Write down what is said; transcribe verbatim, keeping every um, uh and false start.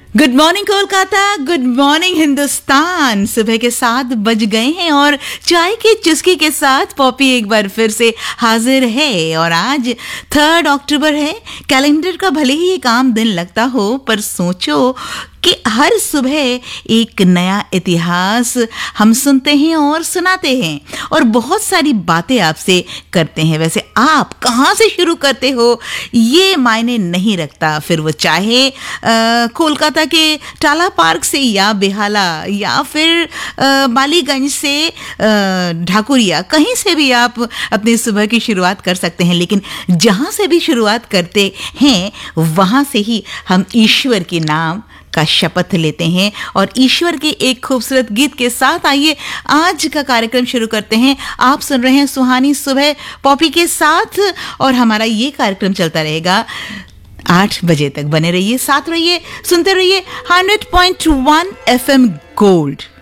Good morning Kolkata, good morning Hindustan. सुबह के सात बज गए हैं और चाय की चुस्की के साथ पॉपी एक बार फिर से हाजिर है। और आज थर्ड अक्टूबर है। कैलेंडर का भले ही एक आम दिन लगता हो, पर सोचो कि हर सुबह एक नया इतिहास हम सुनते हैं और सुनाते हैं और बहुत सारी बातें आपसे करते हैं। वैसे आप कहाँ से शुरू करते हो ये मायने नहीं रखता, फिर वो चाहे कोलकाता के टाला पार्क से या बेहाला या फिर आ, बालीगंज से ढाकुरिया, कहीं से भी आप अपनी सुबह की शुरुआत कर सकते हैं। लेकिन जहाँ से भी शुरुआत करते हैं वहाँ से ही हम ईश्वर के नाम का शपथ लेते हैं। और ईश्वर के एक खूबसूरत गीत के साथ आइए आज का कार्यक्रम शुरू करते हैं। आप सुन रहे हैं सुहानी सुबह पॉपी के साथ और हमारा ये कार्यक्रम चलता रहेगा आठ बजे तक। बने रहिए, साथ रहिए, सुनते रहिए hundred point one F M gold.